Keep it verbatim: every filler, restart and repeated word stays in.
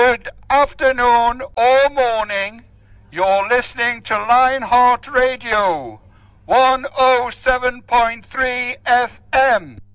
Good afternoon or morning. You're listening to Lionheart Radio, one oh seven point three F M.